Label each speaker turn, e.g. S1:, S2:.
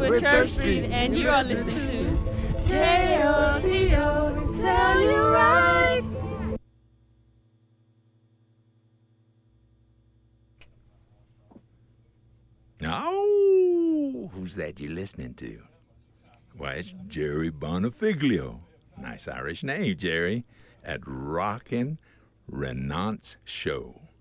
S1: with Church Street, and you are listening to KOTO, Tell You Right.
S2: Oh, who's that you're listening to? Why, it's Jerry Bonifiglio. Nice Irish name, Jerry. At Rockin' Renance Show.